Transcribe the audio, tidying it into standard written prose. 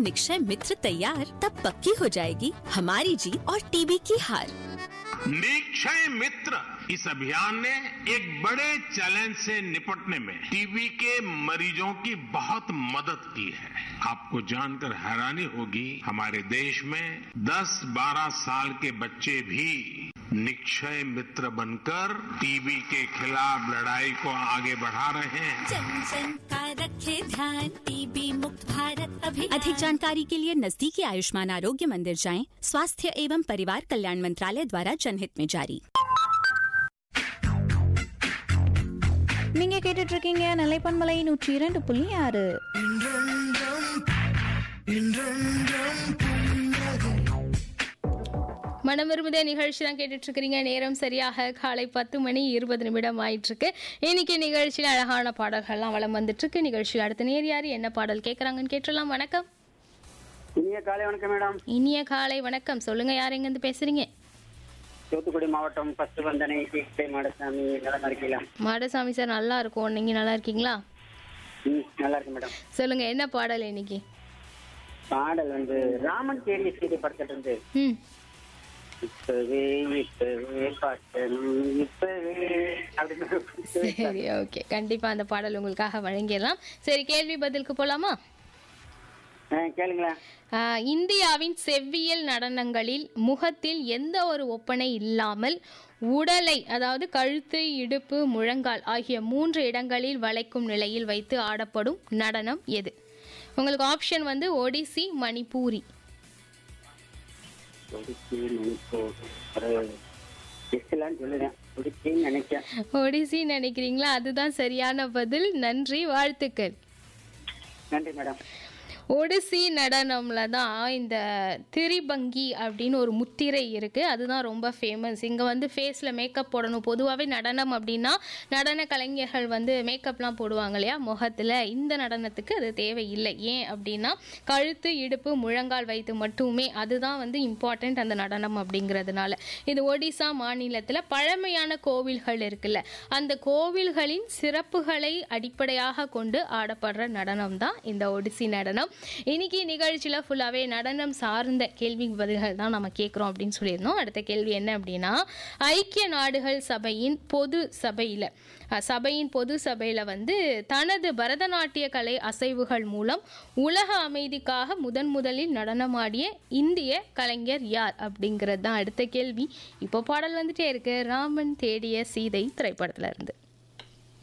निक्षय मित्र तैयार, तब पक्की हो जाएगी हमारी जीत और टीबी की हार। निक्षय मित्र इस अभियान ने एक बड़े चैलेंज से निपटने में टीबी के मरीजों की बहुत मदद की है। आपको जानकर हैरानी होगी, हमारे देश में 10-12 साल के बच्चे भी निक्षय मित्र बनकर टीबी के खिलाफ लड़ाई को आगे बढ़ा रहे हैं। जन जन का रखे ध्यान, टीबी मुक्त भारत अभियान। अधिक जानकारी के लिए नजदीकी आयुष्मान आरोग्य मंदिर जाएं। स्वास्थ्य एवं परिवार कल्याण मंत्रालय द्वारा जनहित में जारी। நீங்க கேட்டுட்டு இருக்கீங்க நிலைப்பன்மலை 102.6. மனம் விரும்புதே நிகழ்ச்சி தான் கேட்டுட்டு இருக்கிறீங்க. நேரம் சரியாக காலை 10:20 ஆயிட்டு இருக்கு. இன்னைக்கு நிகழ்ச்சியில் அழகான பாடல்கள்லாம் வளம் வந்துட்டு இருக்கு. நிகழ்ச்சியில் அடுத்த நேர் யாரு என்ன பாடல் கேட்கறாங்கன்னு கேட்டுடலாம். வணக்கம். இனிய காலை வணக்கம் மேடம். இனிய காலை வணக்கம். சொல்லுங்க, யார் எங்க இருந்து பேசுறீங்க? தூத்துக்குடி மாவட்டம் பஸ்ட் வந்தனை மாடசாமி. நல்லா இருக்கீங்களா? மாடசாமி சார், நல்லா இருக்கும். நீங்க நல்லா இருக்கீங்களா? நல்லா இருக்கு மேடம். சொல்லுங்க, என்ன பாடல் இன்னைக்கு? பாடல் வந்து ராமன் தேடிய சீதை படத்துல இருந்து இப்பவே இப்பவே பாட்டணும் இப்பவே அப்படின்னு. சரி, ஓகே, கண்டிப்பா அந்த பாடல் உங்களுக்காக வழங்கிடலாம். சரி, கேள்வி பதிலுக்கு போலாமா? கேளுங்களேன். இந்தியாவின் செவ்வியல் நடனங்களில் முகத்தில் எந்த ஒரு ஒப்பனை இல்லாமல் உடலை, அதாவது கழுத்து, இடுப்பு, முழங்கால் ஆகிய 3 இடங்களில் வளைக்கும் நிலையில் வைத்து ஆடப்படும் நடனம் எது? உங்களுக்கு ஆப்ஷன் வந்து ஒடிசி, மணிப்பூரி. ஒடிசி நினைக்கிறீங்களா? அதுதான் சரியான பதில். நன்றி, வாழ்த்துக்கள். நன்றி மேடம். ஒடிசி நடனம்ல தான் இந்த திரிபங்கி அப்படின்னு ஒரு முத்திரை இருக்குது. அதுதான் ரொம்ப ஃபேமஸ். இங்கே வந்து ஃபேஸில் மேக்கப் போடணும். பொதுவாகவே நடனம் அப்படின்னா நடன கலைஞர்கள் வந்து மேக்கப்லாம் போடுவாங்க இல்லையா முகத்தில். இந்த நடனத்துக்கு அது தேவையில்லை. ஏன் அப்படின்னா கழுத்து, இடுப்பு, முழங்கால் வைத்து மட்டுமே, அதுதான் வந்து இம்பார்ட்டண்ட் அந்த நடனம் அப்படிங்கிறதுனால. இது ஒடிசா மாநிலத்தில் பழமையான கோவில்கள் இருக்குல்ல, அந்த கோவில்களின் சிறப்புகளை அடிப்படையாக கொண்டு ஆடப்படுற நடனம் தான் இந்த ஒடிசி நடனம். இன்னைக்கு நிகழ்ச்சியில் ஃபுல்லாகவே நடனம் சார்ந்த கேள்வி பதில்கள் தான் நம்ம கேட்குறோம் அப்படின்னு சொல்லியிருந்தோம். அடுத்த கேள்வி என்ன அப்படின்னா, ஐக்கிய நாடுகள் சபையின் பொது சபையில் வந்து தனது பரதநாட்டிய கலை அசைவுகள் மூலம் உலக அமைதிக்காக முதலில் நடனமாடிய இந்திய கலைஞர் யார் அப்படிங்கிறது தான் அடுத்த கேள்வி. இப்போ பாடல் வந்துட்டே இருக்கு, ராமன் தேடிய சீதை திரைப்படத்துல இருந்து.